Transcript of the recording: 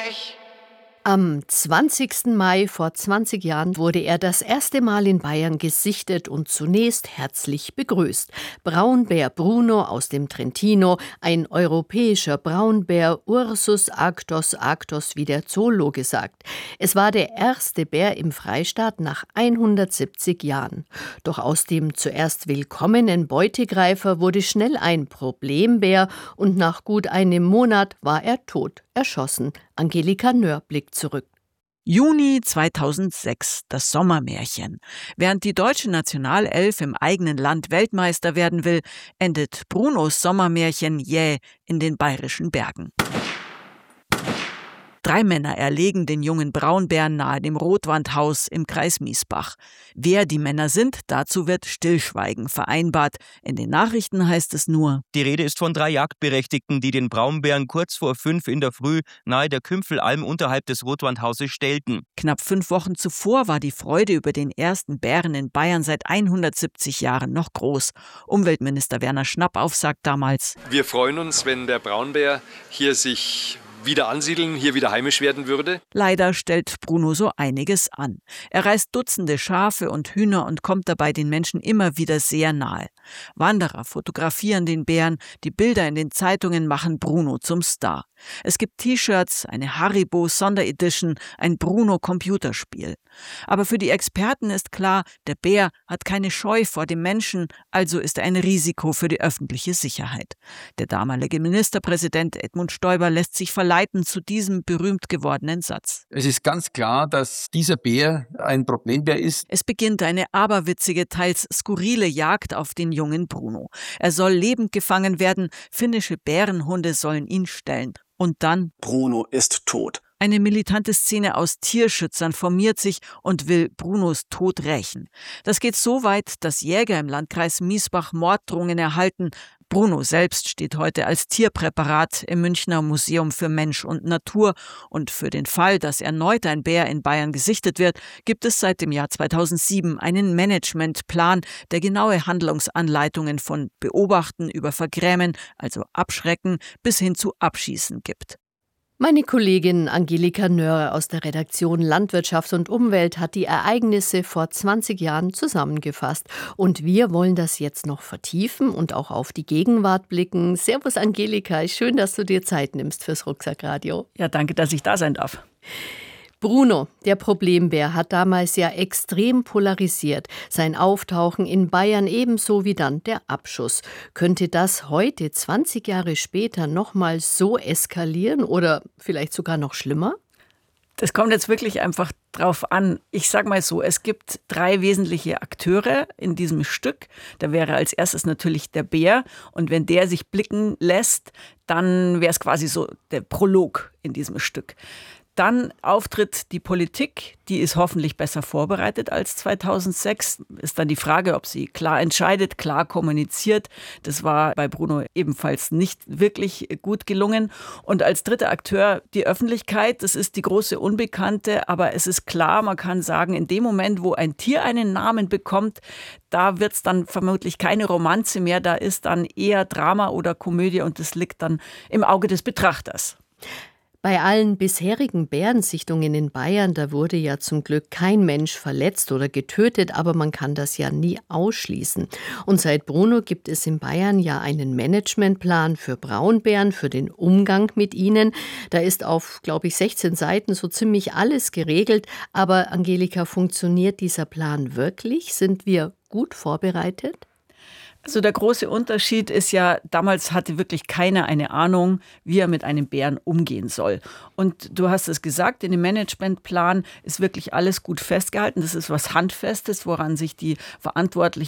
Pech. Am 20. Mai vor 20 Jahren wurde er das erste Mal in Bayern gesichtet und zunächst herzlich begrüßt. Braunbär Bruno aus dem Trentino, ein europäischer Braunbär, Ursus arctos arctos, wie der Zoologe sagt. Es war der erste Bär im Freistaat nach 170 Jahren. Doch aus dem zuerst willkommenen Beutegreifer wurde schnell ein Problembär und nach gut einem Monat war er tot, erschossen. Angelika Nöhr blickt zurück. Juni 2006, das Sommermärchen. Während die deutsche Nationalelf im eigenen Land Weltmeister werden will, endet Brunos Sommermärchen jäh in den bayerischen Bergen. 3 Männer erlegen den jungen Braunbären nahe dem Rotwandhaus im Kreis Miesbach. Wer die Männer sind, dazu wird Stillschweigen vereinbart. In den Nachrichten heißt es nur: Die Rede ist von 3 Jagdberechtigten, die den Braunbären kurz vor 5 in der Früh nahe der Kümpfelalm unterhalb des Rotwandhauses stellten. Knapp 5 Wochen zuvor war die Freude über den ersten Bären in Bayern seit 170 Jahren noch groß. Umweltminister Werner Schnappauf sagt damals: Wir freuen uns, wenn der Braunbär hier sich wieder ansiedeln, hier wieder heimisch werden würde. Leider stellt Bruno so einiges an. Er reißt Dutzende Schafe und Hühner und kommt dabei den Menschen immer wieder sehr nahe. Wanderer fotografieren den Bären, die Bilder in den Zeitungen machen Bruno zum Star. Es gibt T-Shirts, eine Haribo Sonderedition, ein Bruno-Computerspiel. Aber für die Experten ist klar, der Bär hat keine Scheu vor dem Menschen, also ist er ein Risiko für die öffentliche Sicherheit. Der damalige Ministerpräsident Edmund Stoiber lässt sich verleiten zu diesem berühmt gewordenen Satz. Es ist ganz klar, dass dieser Bär ein Problembär ist. Es beginnt eine aberwitzige, teils skurrile Jagd auf den jungen Bruno. Er soll lebend gefangen werden, finnische Bärenhunde sollen ihn stellen. Und dann: Bruno ist tot. Eine militante Szene aus Tierschützern formiert sich und will Brunos Tod rächen. Das geht so weit, dass Jäger im Landkreis Miesbach Morddrohungen erhalten. Bruno selbst steht heute als Tierpräparat im Münchner Museum für Mensch und Natur. Und für den Fall, dass erneut ein Bär in Bayern gesichtet wird, gibt es seit dem Jahr 2007 einen Managementplan, der genaue Handlungsanleitungen von Beobachten über Vergrämen, also Abschrecken, bis hin zu Abschießen gibt. Meine Kollegin Angelika Nöhr aus der Redaktion Landwirtschaft und Umwelt hat die Ereignisse vor 20 Jahren zusammengefasst. Und wir wollen das jetzt noch vertiefen und auch auf die Gegenwart blicken. Servus Angelika, schön, dass du dir Zeit nimmst fürs Rucksackradio. Ja, danke, dass ich da sein darf. Bruno, der Problembär, hat damals ja extrem polarisiert. Sein Auftauchen in Bayern ebenso wie dann der Abschuss. Könnte das heute, 20 Jahre später, nochmal so eskalieren oder vielleicht sogar noch schlimmer? Das kommt jetzt wirklich einfach drauf an. Ich sag mal so, es gibt 3 wesentliche Akteure in diesem Stück. Da wäre als erstes natürlich der Bär. Und wenn der sich blicken lässt, dann wäre es quasi so der Prolog in diesem Stück. Dann auftritt die Politik, die ist hoffentlich besser vorbereitet als 2006. Ist dann die Frage, ob sie klar entscheidet, klar kommuniziert. Das war bei Bruno ebenfalls nicht wirklich gut gelungen. Und als dritter Akteur die Öffentlichkeit, das ist die große Unbekannte. Aber es ist klar, man kann sagen, in dem Moment, wo ein Tier einen Namen bekommt, da wird es dann vermutlich keine Romanze mehr. Da ist dann eher Drama oder Komödie und das liegt dann im Auge des Betrachters. Bei allen bisherigen Bärensichtungen in Bayern, da wurde ja zum Glück kein Mensch verletzt oder getötet, aber man kann das ja nie ausschließen. Und seit Bruno gibt es in Bayern ja einen Managementplan für Braunbären, für den Umgang mit ihnen. Da ist auf, glaube ich, 16 Seiten so ziemlich alles geregelt. Aber Angelika, funktioniert dieser Plan wirklich? Sind wir gut vorbereitet? Also der große Unterschied ist ja, damals hatte wirklich keiner eine Ahnung, wie er mit einem Bären umgehen soll. Und du hast es gesagt, in dem Managementplan ist wirklich alles gut festgehalten. Das ist was Handfestes, woran sich die Verantwortlichen